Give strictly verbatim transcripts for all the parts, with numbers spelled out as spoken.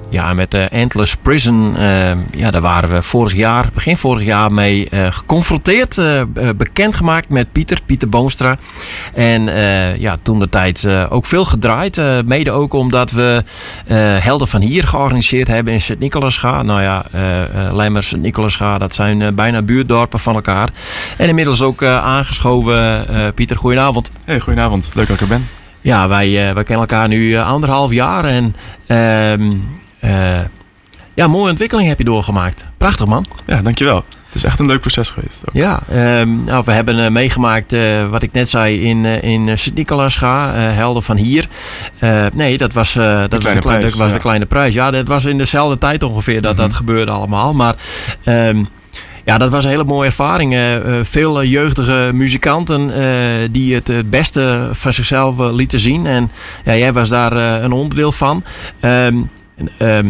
Ja, met uh, Endless Prison, uh, ja, daar waren we vorig jaar, begin vorig jaar mee uh, geconfronteerd, uh, uh, bekendgemaakt met Pieter, Pieter Boonstra. En uh, ja, toen de tijd uh, ook veel gedraaid, uh, mede ook omdat we uh, Helden van Hier georganiseerd hebben in Sint-Nicolasga. Nou ja, uh, uh, Lemmer, Sint-Nicolasga, dat zijn uh, bijna buurtdorpen van elkaar. En inmiddels ook uh, aangeschoven. Uh, Pieter, goedenavond. Hey, goedenavond. Leuk dat ik er ben. Ja, wij, uh, wij kennen elkaar nu uh, anderhalf jaar en... Uh, Uh, ja, mooie ontwikkeling heb je doorgemaakt. Prachtig, man. Ja, dankjewel. Het is echt een leuk proces geweest. Ook. Ja, um, nou, we hebben uh, meegemaakt, uh, wat ik net zei, in, uh, in Sint-Nicolasga, uh, Helden van Hier. Uh, nee, dat was, uh, dat was, de, kleine, prijs, was ja. de kleine prijs. Ja, dat was in dezelfde tijd ongeveer dat mm-hmm. dat gebeurde allemaal. Maar... Um, Ja, dat was een hele mooie ervaring. Uh, veel uh, jeugdige muzikanten uh, die het uh, beste van zichzelf uh, lieten zien. En ja, jij was daar uh, een onderdeel van. Um, um,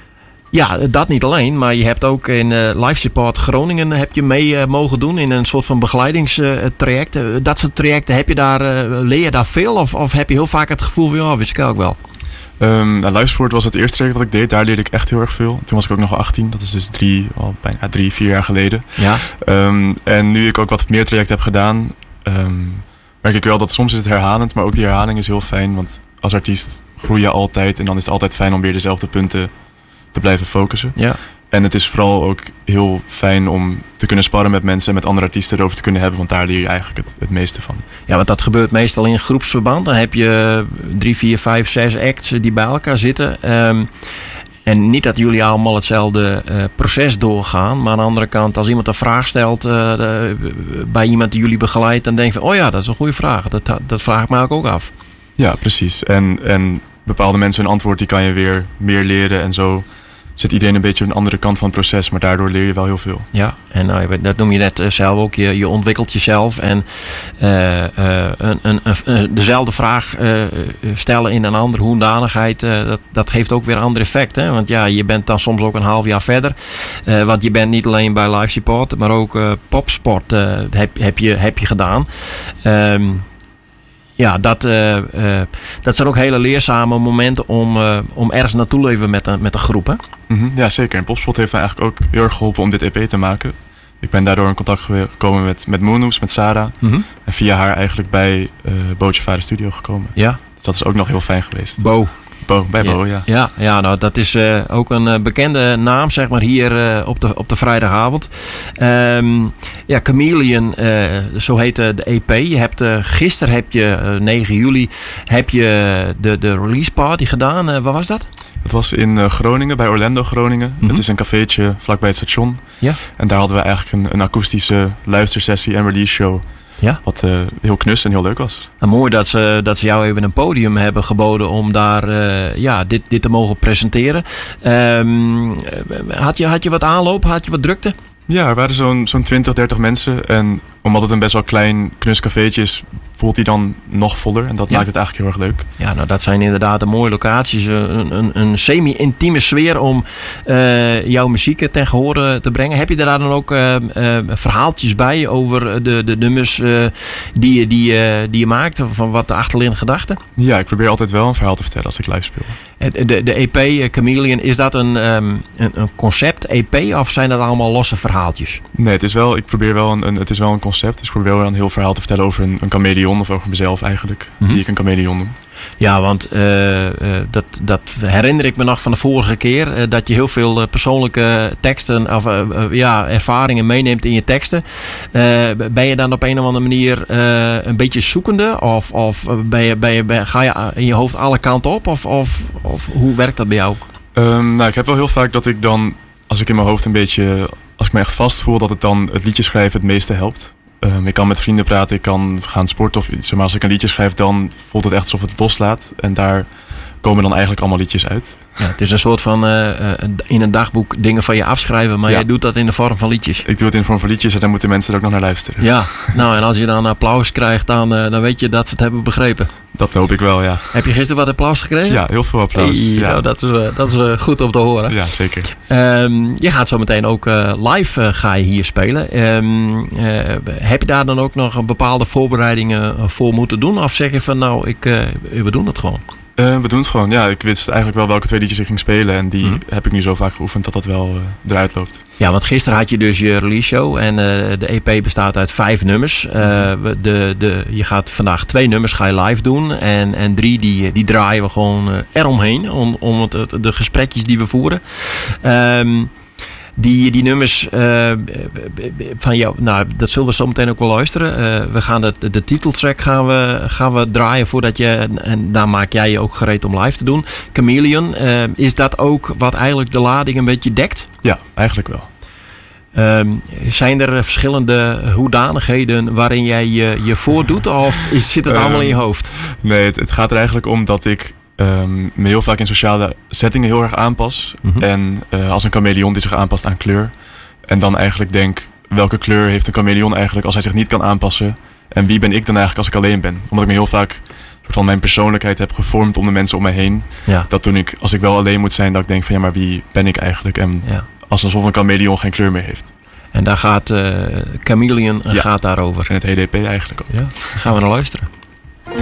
ja, dat niet alleen. Maar je hebt ook in uh, Life Support Groningen heb je mee uh, mogen doen in een soort van begeleidingstraject. Uh, dat soort trajecten, heb je daar, uh, leer je daar veel? Of, of heb je heel vaak het gevoel van, ja, wist ik ook wel? Um, nou, Life Support was het eerste traject wat ik deed. Daar leerde ik echt heel erg veel. Toen was ik ook nog achttien. Dat is dus drie, al bijna drie, vier jaar geleden. Ja. Um, en nu ik ook wat meer trajecten heb gedaan, um, merk ik wel dat soms is het herhalend. Maar ook die herhaling is heel fijn. Want als artiest groei je altijd. En dan is het altijd fijn om weer dezelfde punten te blijven focussen. Ja. En het is vooral ook heel fijn om te kunnen sparren met mensen en met andere artiesten erover te kunnen hebben. Want daar leer je eigenlijk het, het meeste van. Ja, want dat gebeurt meestal in groepsverband. Dan heb je drie, vier, vijf, zes acts die bij elkaar zitten. Um, en niet dat jullie allemaal hetzelfde uh, proces doorgaan. Maar aan de andere kant, als iemand een vraag stelt uh, de, bij iemand die jullie begeleidt, dan denk je van, oh ja, dat is een goede vraag. Dat, dat vraag ik me ook af. Ja, precies. En, en bepaalde mensen hun antwoord, die kan je weer meer leren en zo zit iedereen een beetje aan de andere kant van het proces, maar daardoor leer je wel heel veel. Ja, en nou, dat noem je net zelf ook. Je, je ontwikkelt jezelf en uh, uh, een, een, een, dezelfde vraag uh, stellen in een andere hoedanigheid, uh, dat, dat heeft ook weer een ander effect. Hè? Want ja, je bent dan soms ook een half jaar verder. Uh, want je bent niet alleen bij Life Support, maar ook uh, popsport uh, heb, heb, je, heb je gedaan. Um, Ja, dat, uh, uh, dat zijn ook hele leerzame momenten om, uh, om ergens naartoe te leven met een, met een groep. Hè? Mm-hmm, ja, zeker. En Popspot heeft mij eigenlijk ook heel erg geholpen om dit E P te maken. Ik ben daardoor in contact gekomen met, met Moonhoes, met Sarah. Mm-hmm. En via haar eigenlijk bij uh, Bootje Vader Studio gekomen. Ja. Dus dat is ook nog heel fijn geweest. Bo. Bo, bij Bo, ja. Ja, ja nou, dat is uh, ook een uh, bekende naam, zeg maar, hier uh, op, de, op de vrijdagavond. Um, ja, Chameleon, uh, zo heet uh, de E P. Je hebt, uh, gisteren heb je, uh, negen juli, heb je de, de release party gedaan. Uh, waar was dat? Het was in uh, Groningen, bij Orlando Groningen. Mm-hmm. Het is een cafeetje vlakbij het station. Ja. En daar hadden we eigenlijk een, een akoestische luistersessie en release show. Ja. Wat uh, heel knus en heel leuk was. Nou, mooi dat ze, dat ze jou even een podium hebben geboden om daar uh, ja, dit, dit te mogen presenteren. Um, had, je, had je wat aanloop? Had je wat drukte? Ja, er waren zo'n, zo'n twintig, dertig mensen. En omdat het een best wel klein knus cafeetje is, voelt hij dan nog voller. En dat ja. maakt het eigenlijk heel erg leuk. Ja, nou dat zijn inderdaad de mooie locaties. Een, een, een semi-intieme sfeer om uh, jouw muziek ten gehore te brengen. Heb je daar dan ook uh, uh, verhaaltjes bij over de, de nummers uh, die, die, uh, die je maakt? Van wat de achterliggende gedachten? Ja, ik probeer altijd wel een verhaal te vertellen als ik live speel. De, de E P uh, Chameleon, is dat een, um, een, een concept E P of zijn dat allemaal losse verhaaltjes? Nee, het is wel, ik probeer wel een, een, het is wel een concept. Dus ik probeer wel een heel verhaal te vertellen over een, een chameleon of over mezelf eigenlijk. Mm-hmm. Die ik een chameleon noem. Ja, want uh, uh, dat, dat herinner ik me nog van de vorige keer. Uh, dat je heel veel uh, persoonlijke teksten of uh, uh, ja, ervaringen meeneemt in je teksten. Uh, ben je dan op een of andere manier uh, een beetje zoekende? Of, of ben je, ben je, ben, ga je in je hoofd alle kanten op? Of, of, of hoe werkt dat bij jou? Um, nou, ik heb wel heel vaak dat ik dan, als ik in mijn hoofd een beetje, als ik me echt vast voel, dat het dan het liedje schrijven het meeste helpt. Um, ik kan met vrienden praten, ik kan gaan sporten of iets. Maar als ik een liedje schrijf, dan voelt het echt alsof het loslaat. En daar komen dan eigenlijk allemaal liedjes uit. Ja, het is een soort van uh, in een dagboek dingen van je afschrijven. Maar ja. Jij doet dat in de vorm van liedjes. Ik doe het in de vorm van liedjes en dan moeten mensen er ook nog naar luisteren. Ja, nou en als je dan applaus krijgt, dan, uh, dan weet je dat ze het hebben begrepen. Dat hoop ik wel, ja. Heb je gisteren wat applaus gekregen? Ja, heel veel applaus. Hey, ja. Nou, dat is, uh, dat is uh, goed om te horen. Ja, zeker. Um, je gaat zo meteen ook uh, live uh, ga je hier spelen. Um, uh, heb je daar dan ook nog bepaalde voorbereidingen voor moeten doen? Of zeg je van nou, ik, uh, we doen het gewoon? Uh, we doen het gewoon. Ja, ik wist eigenlijk wel welke twee liedjes ik ging spelen. En die mm. heb ik nu zo vaak geoefend dat dat wel uh, eruit loopt. Ja, want gisteren had je dus je release show. En uh, de E P bestaat uit vijf nummers. Uh, de, de, je gaat vandaag twee nummers ga je live doen. En, en drie die, die draaien we gewoon uh, eromheen. Om, om het, de gesprekjes die we voeren. Um, Die, die nummers uh, van jou, nou, dat zullen we zo meteen ook wel luisteren. Uh, we gaan de, de titeltrack gaan we, gaan we draaien voordat je, en daar maak jij je ook gereed om live te doen. Chameleon, uh, is dat ook wat eigenlijk de lading een beetje dekt? Ja, eigenlijk wel. Um, zijn er verschillende hoedanigheden waarin jij je, je voordoet of is, zit het allemaal in je hoofd? Nee, het, het gaat er eigenlijk om dat ik Um, me heel vaak in sociale settingen heel erg aanpas. Mm-hmm. En uh, als een chameleon die zich aanpast aan kleur. En dan eigenlijk denk, welke kleur heeft een chameleon eigenlijk als hij zich niet kan aanpassen? En wie ben ik dan eigenlijk als ik alleen ben? Omdat ik me heel vaak soort van mijn persoonlijkheid heb gevormd om de mensen om me heen. Ja. Dat toen ik, als ik wel alleen moet zijn, dat ik denk van ja, maar wie ben ik eigenlijk? En ja. alsof een chameleon geen kleur meer heeft. En daar gaat uh, Chameleon ja. gaat daarover. En het H D P eigenlijk ook. Ja. Dan gaan we naar luisteren.